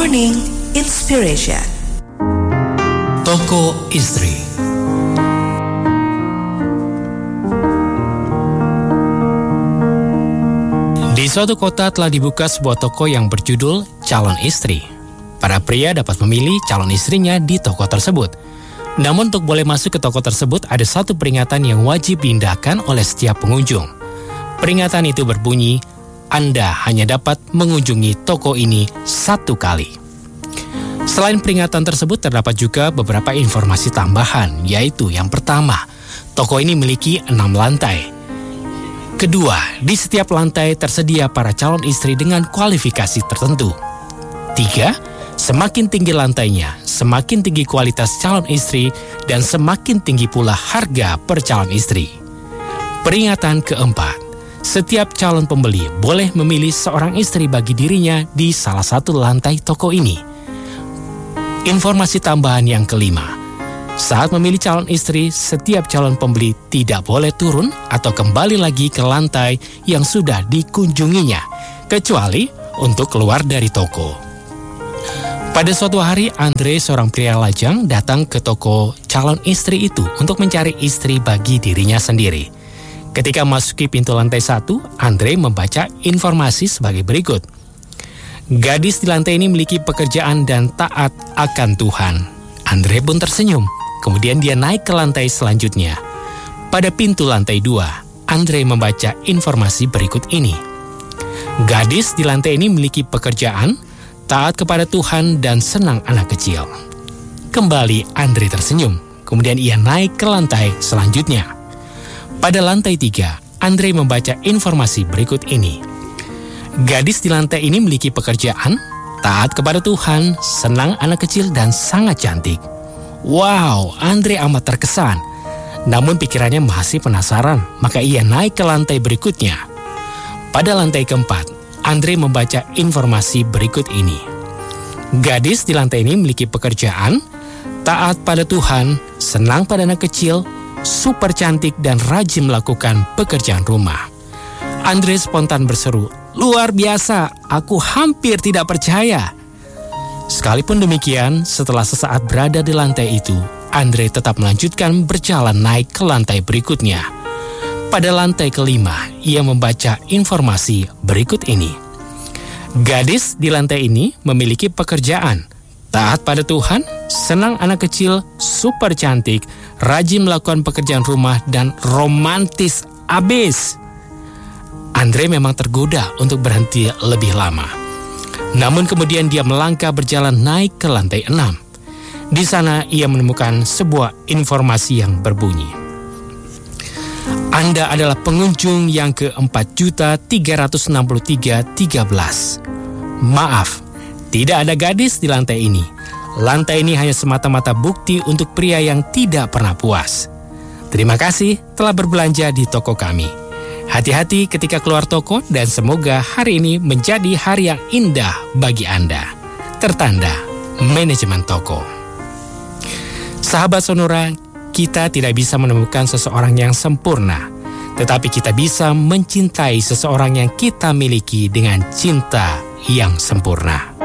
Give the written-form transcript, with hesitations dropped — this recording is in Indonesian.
Morning Inspiration. Toko istri. Di suatu kota telah dibuka sebuah toko yang berjudul Calon Istri. Para pria dapat memilih calon istrinya di toko tersebut. Namun untuk boleh masuk ke toko tersebut ada satu peringatan yang wajib diindahkan oleh setiap pengunjung. Peringatan itu berbunyi, Anda hanya dapat mengunjungi toko ini satu kali. Selain peringatan tersebut terdapat juga beberapa informasi tambahan, yaitu yang pertama, toko ini memiliki 6 lantai. Kedua, di setiap lantai tersedia para calon istri dengan kualifikasi tertentu. 3, semakin tinggi lantainya, semakin tinggi kualitas calon istri dan semakin tinggi pula harga per calon istri. Peringatan keempat, setiap calon pembeli boleh memilih seorang istri bagi dirinya di salah satu lantai toko ini. Informasi tambahan yang kelima, saat memilih calon istri, setiap calon pembeli tidak boleh turun atau kembali lagi ke lantai yang sudah dikunjunginya, kecuali untuk keluar dari toko. Pada suatu hari, Andre, seorang pria lajang, datang ke toko calon istri itu untuk mencari istri bagi dirinya sendiri. Ketika memasuki pintu lantai 1, Andre membaca informasi sebagai berikut. Gadis di lantai ini memiliki pekerjaan dan taat akan Tuhan. Andre pun tersenyum. Kemudian dia naik ke lantai selanjutnya. Pada pintu lantai 2, Andre membaca informasi berikut ini. Gadis di lantai ini memiliki pekerjaan, taat kepada Tuhan dan senang anak kecil. Kembali Andre tersenyum. Kemudian ia naik ke lantai selanjutnya. Pada lantai 3, Andre membaca informasi berikut ini. Gadis di lantai ini memiliki pekerjaan, taat kepada Tuhan, senang anak kecil, dan sangat cantik. Wow, Andre amat terkesan. Namun pikirannya masih penasaran, maka ia naik ke lantai berikutnya. Pada lantai keempat, Andre membaca informasi berikut ini. Gadis di lantai ini memiliki pekerjaan, taat pada Tuhan, senang pada anak kecil, super cantik, dan rajin melakukan pekerjaan rumah. Andre spontan berseru, "Luar biasa, aku hampir tidak percaya." Sekalipun demikian, setelah sesaat berada di lantai itu, Andre tetap melanjutkan berjalan naik ke lantai berikutnya. Pada lantai kelima, ia membaca informasi berikut ini. Gadis di lantai ini memiliki pekerjaan, taat pada Tuhan, senang anak kecil, super cantik, rajin melakukan pekerjaan rumah, dan romantis abis. Andre memang tergoda untuk berhenti lebih lama. Namun kemudian dia melangkah berjalan naik ke lantai 6. Di sana ia menemukan sebuah informasi yang berbunyi. Anda adalah pengunjung yang ke-4.363.13. Maaf, tidak ada gadis di lantai ini. Lantai ini hanya semata-mata bukti untuk pria yang tidak pernah puas. Terima kasih telah berbelanja di toko kami. Hati-hati ketika keluar toko dan semoga hari ini menjadi hari yang indah bagi Anda. Tertanda, manajemen toko. Sahabat Sonora, kita tidak bisa menemukan seseorang yang sempurna, tetapi kita bisa mencintai seseorang yang kita miliki dengan cinta yang sempurna.